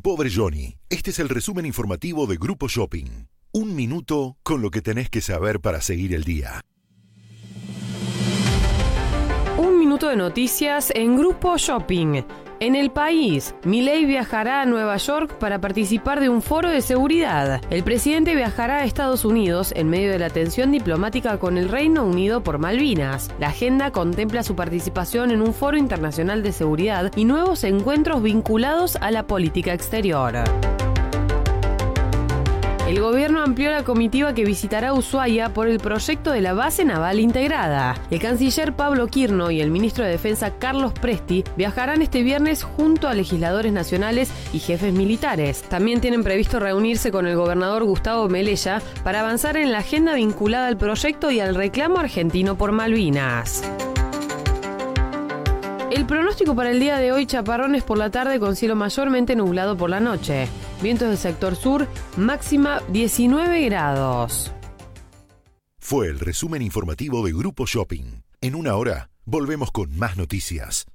Pobre Johnny. Este es el resumen informativo de Grupo Shopping. Un minuto con lo que tenés que saber para seguir el día. Un minuto de noticias en Grupo Shopping. En el país, Milei viajará a Nueva York para participar de un foro de seguridad. El presidente viajará a Estados Unidos en medio de la tensión diplomática con el Reino Unido por Malvinas. La agenda contempla su participación en un foro internacional de seguridad y nuevos encuentros vinculados a la política exterior. El gobierno amplió la comitiva que visitará Ushuaia por el proyecto de la base naval integrada. El canciller Pablo Quirno y el ministro de Defensa Carlos Presti viajarán este viernes junto a legisladores nacionales y jefes militares. También tienen previsto reunirse con el gobernador Gustavo Melella para avanzar en la agenda vinculada al proyecto y al reclamo argentino por Malvinas. El pronóstico para el día de hoy: chaparrones por la tarde con cielo mayormente nublado por la noche. Vientos del sector sur, máxima 19 grados. Fue el resumen informativo de Grupo Shopping. En una hora, volvemos con más noticias.